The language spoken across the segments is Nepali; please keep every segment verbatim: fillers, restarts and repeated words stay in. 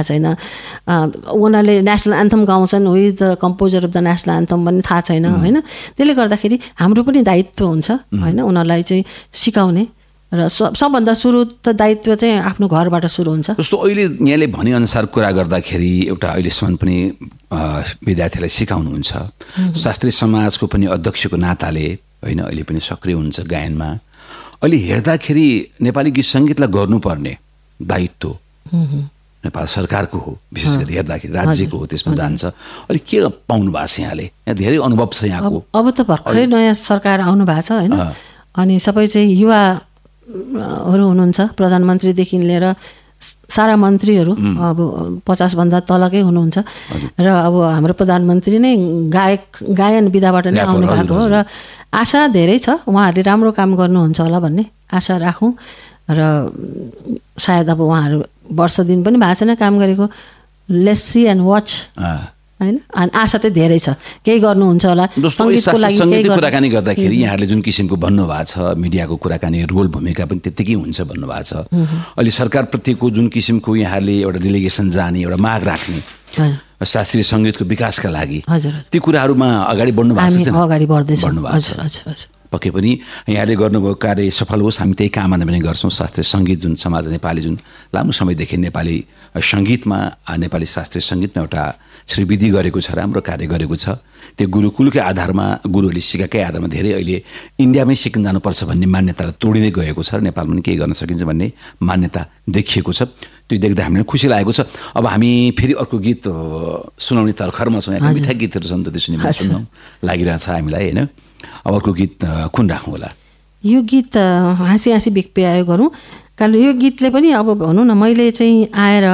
थाहा छैन, उनीहरूले नेसनल एन्थम गाउँछन्, हु is the composer of the national anthem पनि थाहा छैन होइन। त्यसले गर्दाखेरि हाम्रो पनि दायित्व हुन्छ होइन उनीहरूलाई चाहिँ सिकाउने, र सबभन्दा सुरु त दायित्व चाहिँ आफ्नो घरबाट सुरु हुन्छ। जस्तो अहिले यहाँले भनेअनुसार कुरा गर्दाखेरि एउटा अहिलेसम्म पनि विद्यार्थीलाई सिकाउनुहुन्छ, शास्त्रीय समाजको पनि अध्यक्षको नाताले होइन अहिले पनि सक्रिय हुन्छ गायनमा। अहिले हेर्दाखेरि नेपाली गीत सङ्गीतलाई गर्नुपर्ने दायित्व नेपाल सरकारको हो, विशेष गरी हेर्दाखेरि राज्यको हो, त्यसमा जान्छ। अहिले के पाउनु भएको छ यहाँले? यहाँ धेरै अनुभव छ यहाँको। अब त भर्खरै नयाँ सरकार आउनु भएको छ होइन, अनि सबै चाहिँ युवाहरू हुनुहुन्छ, प्रधानमन्त्रीदेखि लिएर सारा मन्त्रीहरू अब पचासभन्दा तलकै हुनुहुन्छ। र अब हाम्रो प्रधानमन्त्री नै गायक गायन विधाबाट नै आउनु भएको हो, र आशा धेरै छ उहाँहरूले राम्रो काम गर्नुहुन्छ होला भन्ने आशा राखौँ। र सायद अब उहाँहरू वर्ष दिन पनि भएको छैन काम गरेको, लेट्स सी एन्ड वाच होइन। अनि आशा चाहिँ धेरै छ केही गर्नुहुन्छ होला सङ्गीतको लागि। सङ्गीतको कुराकानी गर्दाखेरि यहाँहरूले जुन किसिमको भन्नुभएको छ, मिडियाको कुराकानी रोल भूमिका पनि त्यत्तिकै हुन्छ भन्नुभएको छ। अहिले सरकारप्रतिको जुन किसिमको यहाँहरूले एउटा डेलिगेसन जाने एउटा माग राख्ने शास्त्रीय सङ्गीतको विकासका लागि, ती कुराहरूमा अगाडि बढ्नु भएको छ? अगाडि बढ्दैछ हजुर। पक्कै पनि यहाँले गर्नुभएको कार्य सफल होस्, हामी त्यही कामना पनि गर्छौँ। शास्त्रीय सङ्गीत जुन समाज नेपाली जुन लामो समयदेखि नेपाली सङ्गीतमा नेपाली शास्त्रीय सङ्गीतमा एउटा श्रीविधि गरेको छ, राम्रो कार्य गरेको छ, त्यो गुरुकुलकै आधारमा गुरुहरूले सिकाएकै आधारमा धेरै अहिले इन्डियामै सिक्न जानुपर्छ भन्ने मान्यतालाई तोडिँदै गएको छ र नेपालमा पनि केही गर्न सकिन्छ भन्ने मान्यता देखिएको छ। त्यो देख्दा हामीलाई खुसी लागेको छ। अब हामी फेरि अर्को गीत सुनाउने तर्खरमा छौँ, यहाँ मिठा गीतहरू छन् त त्यो सुन्नु सुन्नु लागिरहेछ हामीलाई होइन। अब अर्को गीत कुन राखौँ होला? यो गीत हाँसी हाँसी बिक्पे आयो गरौँ, कारण यो गीतले पनि अब भनौँ न मैले चाहिँ आएर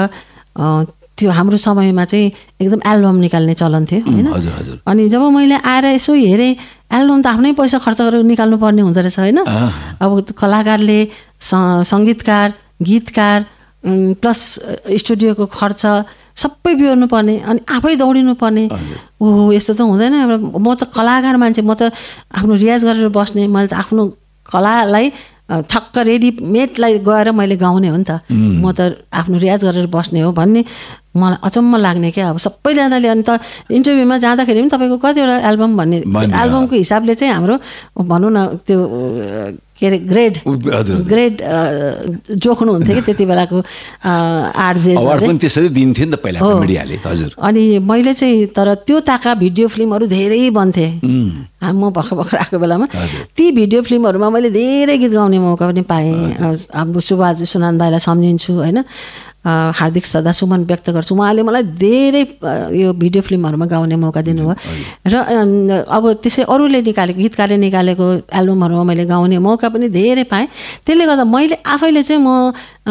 त्यो हाम्रो समयमा चाहिँ एकदम एल्बम निकाल्ने चलन थियो होइन। अनि जब मैले आएर यसो हेरेँ एल्बम त आफ्नै पैसा खर्च गरेर निकाल्नु पर्ने हुँदो रहेछ होइन। अब कलाकारले सङ्गीतकार गीतकार प्लस स्टुडियोको खर्च सबै बिहोर्नु पर्ने, अनि आफै दौडिनु पर्ने। ओहो यस्तो त हुँदैन, एउटा म त कलाकार मान्छे, म त आफ्नो रियाज गरेर बस्ने, मैले त आफ्नो कलालाई ठक्क रेडिमेडलाई गएर मैले गाउने हो नि त, म त आफ्नो रियाज गरेर बस्ने हो भन्ने मलाई अचम्म लाग्ने क्या। अब सबैजनाले अनि त इन्टरभ्यूमा जाँदाखेरि पनि तपाईँको कतिवटा एल्बम भन्ने, एल्बमको हिसाबले चाहिँ हाम्रो भनौँ न त्यो के अरे ग्रेड ग्रेड जोख्नु हुन्थ्यो कि त्यति बेलाको आरजे त्यसरी दिन्थ्यो नि त पहिला मिडियाले। हजुर। अनि मैले चाहिँ तर त्यो ताका भिडियो फिल्महरू धेरै बन्थे म भर्खर भर्खर आएको बेलामा। ती भिडियो फिल्महरूमा मैले धेरै गीत गाउने मौका पनि पाएँ। अब सुभाष सुनान दाईलाई सम्झिन्छु होइन, हार्दिक श्रद्धा सुमन व्यक्त गर्छु, उहाँले मलाई धेरै यो भिडियो फिल्महरूमा गाउने मौका दिनुभयो। र अब त्यसै अरूले निकालेको गीतकारले निकालेको एल्बमहरूमा मैले गाउने मौका पनि धेरै पाएँ। त्यसले गर्दा मैले आफैले चाहिँ म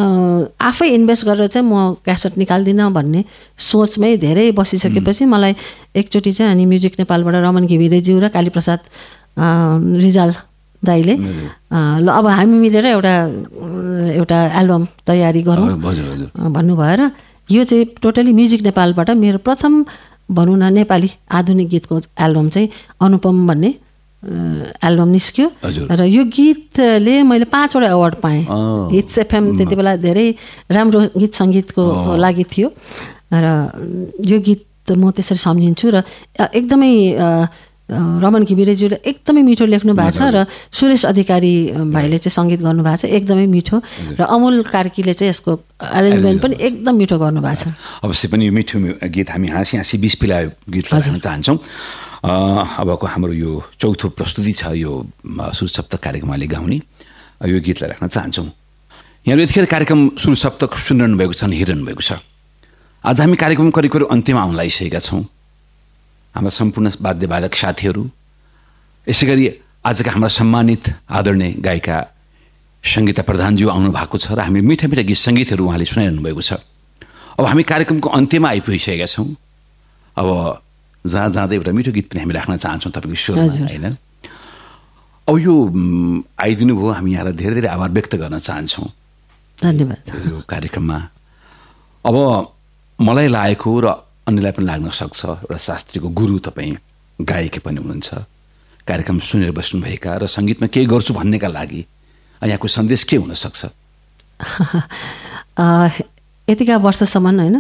आफै इन्भेस्ट गरेर चाहिँ म क्यासेट निकाल्दिनँ भन्ने सोचमै धेरै बसिसकेपछि मलाई एकचोटि चाहिँ अनि म्युजिक नेपालबाट रमन घिमिरेज्यू र कालीप्रसाद रिजाल दाईले ल अब हामी मिलेर एउटा एउटा एल्बम तयारी गरौँ भन्नुभयो। र यो चाहिँ टोटली म्युजिक नेपालबाट मेरो प्रथम भनौँ न नेपाली आधुनिक गीतको एल्बम चाहिँ अनुपम भन्ने एल्बम निस्क्यो। र यो गीतले मैले पाँचवटा अवार्ड पाएँ। हिट्स एफएम त्यति बेला धेरै राम्रो गीत सङ्गीतको लागि थियो र यो गीत म त्यसरी सम्झिन्छु। र एकदमै रमन घिमिरेज्यूले एकदमै मिठो लेख्नु भएको छ र सुरेश अधिकारी भाइले चाहिँ सङ्गीत गर्नुभएको छ एकदमै मिठो, र अमुल कार्कीले चाहिँ यसको एरेन्जमेन्ट पनि एकदम मिठो गर्नुभएको छ। अवश्य पनि यो मिठो गीत हामी हाँसी हाँसी बिस पिलायो गीत राख्न चाहन्छौँ। अबको हाम्रो यो चौथो प्रस्तुति छ यो सुर सप्तक कार्यक्रमले गाउने, यो गीतलाई राख्न चाहन्छौँ। यहाँले यतिखेर कार्यक्रम सुर सप्तक सुनिरहनु भएको छ, हेरिरहनु भएको छ। आज हामी कार्यक्रम करिब करिब अन्त्यमा आउन लागिसकेका छौँ। हाम्रा सम्पूर्ण वाद्यवादक साथीहरू, यसै गरी आजका हाम्रा सम्मानित आदरणीय गायिका सङ्गीता प्रधानज्यू आउनु भएको छ र हामी मिठा मिठा गीत सङ्गीतहरू उहाँले सुनाइरहनु भएको छ। अब हामी कार्यक्रमको अन्त्यमा आइपुगिसकेका छौँ। अब जहाँ जाँदै एउटा मिठो गीत पनि हामी राख्न चाहन्छौँ तपाईँको स्वरमा होइन। अब यो आइदिनु भयो, हामी यहाँलाई धेरै धेरै आभार व्यक्त गर्न चाहन्छौँ। धन्यवाद। यो कार्यक्रममा अब मलाई लागेको र अन्यलाई पनि लाग्न सक्छ, एउटा शास्त्रीको गुरु तपाईँ गायकी पनि हुनुहुन्छ, कार्यक्रम सुनेर बस्नुभएका र सङ्गीतमा केही गर्छु भन्नेका लागि यहाँको सन्देश के हुनसक्छ? यतिका वर्षसम्म होइन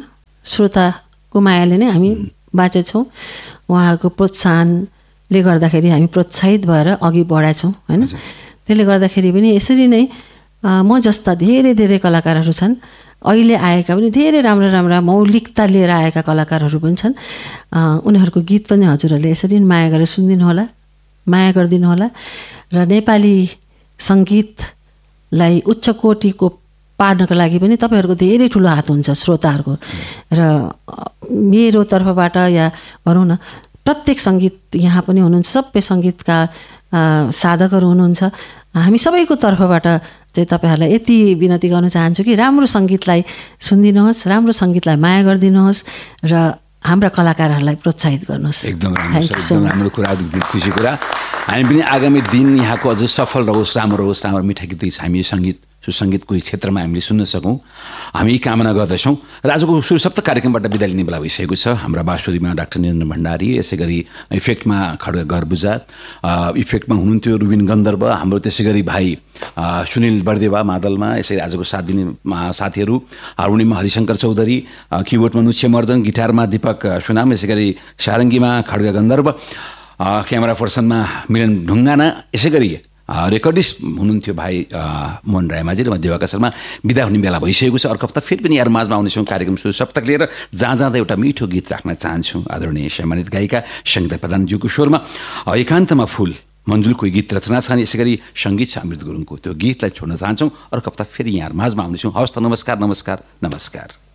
श्रोताको मायाले नै हामी बाँचेछौँ। उहाँहरूको प्रोत्साहनले गर्दाखेरि हामी प्रोत्साहित भएर अघि बढाएछौँ होइन। त्यसले गर्दाखेरि पनि यसरी नै म जस्ता धेरै धेरै कलाकारहरू छन्, अहिले आएका पनि धेरै राम्रा राम्रा मौलिकता लिएर आएका कलाकारहरू पनि छन्। उनीहरूको गीत पनि हजुरहरूले यसरी माया गरेर सुनिदिनु होला, माया गरिदिनु होला र नेपाली सङ्गीतलाई उच्च कोटिको पार्नको लागि पनि तपाईँहरूको धेरै ठुलो हात हुन्छ श्रोताहरूको। र मेरो तर्फबाट या भनौँ न प्रत्येक सङ्गीत यहाँ पनि हुनुहुन्छ, सबै सङ्गीतका साधकहरू हुनुहुन्छ, हामी सबैको तर्फबाट चाहिँ तपाईँहरूलाई यति विनती गर्न चाहन्छु कि राम्रो सङ्गीतलाई सुनिदिनुहोस्, राम्रो सङ्गीतलाई माया गरिदिनुहोस् र हाम्रा कलाकारहरूलाई प्रोत्साहित गर्नुहोस्। एकदम राम्रो, एकदम राम्रो कुरा, खुसी कुरा। हामी पनि आगामी दिन यहाँको अझ सफल रहोस्, राम्रो रहोस्, राम्रो मिठा गीत हामी सङ्गीत सुसङ्गीतको क्षेत्रमा हामीले सुन्न सकौँ, हामी कामना गर्दछौँ। र आजको सुरसप्तक कार्यक्रमबाट बिदा लिने बेला भइसकेको छ। हाम्रा बाँसुरीमा डाक्टर निरञ्जन भण्डारी, यसै गरी इफेक्टमा खड्ग गरबुजा, इफेक्टमा हुनुहुन्थ्यो रुबिन गन्धर्व, हाम्रो त्यसै गरी भाइ सुनिल बर्देवा मादलमा, यसरी आजको साथ दिने साथीहरू हार्मोनियममा हरिशङ्कर चौधरी, किबोर्डमा नुच्छे मर्जन, गिटारमा दीपक सुनाम, यसै गरी सारङ्गीमा खड्ग गन्धर्व, क्यामेरा पर्सनमा मिलन ढुङ्गाना, यसै गरी रेकर्डिस्ट हुनुहुन्थ्यो भाइ मोहन रायमाझी र म देवाका शर्मा। बिदा हुने बेला भइसकेको छ। अर्को हप्ता फेरि पनि यार माझमा आउनेछौँ कार्यक्रम सुरसप्तक लिएर। जहाँ जाँदा एउटा मिठो गीत राख्न चाहन्छु। आदरणीय सम्मानित गायिका सङ्गीता प्रधानज्यूको स्वरमा एकान्तमा फुल मन्जुलको गीत रचना छ। यसै गरी सङ्गीत छ अमृत गुरुङको, त्यो गीतलाई छोड्न चाहन्छौँ। अर्को हप्ता फेरि यहाँ माझमा आउनेछौँ। हवस् त, नमस्कार नमस्कार नमस्कार।